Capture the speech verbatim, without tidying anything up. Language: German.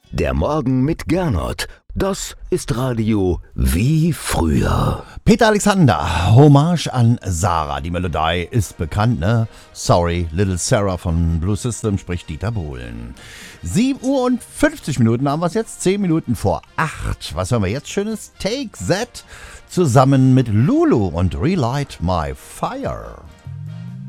Der Morgen mit Gernot. Das ist Radio wie früher. Peter Alexander, Hommage an Sarah. Die Melodie ist bekannt, ne? Sorry, Little Sarah von Blue System, spricht Dieter Bohlen. sieben Uhr und fünfzig Minuten haben wir es jetzt, zehn Minuten vor acht. Was hören wir jetzt Schönes? Take That zusammen mit Lulu und Relight My Fire.